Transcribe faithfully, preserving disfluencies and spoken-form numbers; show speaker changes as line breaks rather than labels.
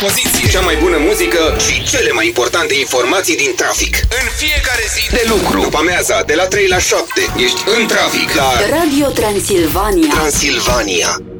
poziție, cea mai bună muzică și cele mai importante informații din trafic. În fiecare zi de lucru, după amiaza, de la trei la șapte, ești în trafic la
Radio Transilvania.
Transilvania.